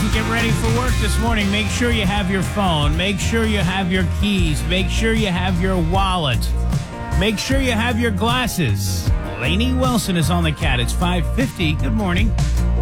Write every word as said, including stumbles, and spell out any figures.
and get ready for work this morning. Make sure you have your phone. Make sure you have your keys. Make sure you have your wallet. Make sure you have your glasses. Lainey Wilson is on the Cat. It's five fifty. Good morning.